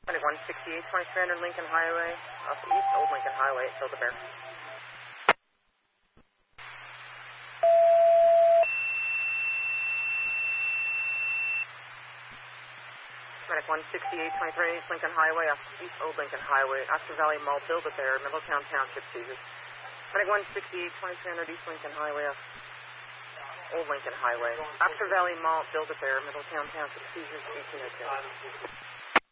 Medic 168, 2300 Lincoln Highway, off the east, Old Lincoln Highway at Build-A-Bear. Medic 168, 2300 Lincoln Highway, off the east, Old Lincoln Highway, Oxford Valley Mall, Build-A-Bear, Middletown Township, seizures. Medic 168, 2300 East Lincoln Highway, off Old Lincoln Highway, Oxford Valley Mall, Build-A-Bear, Middletown Township, seizures, 1802.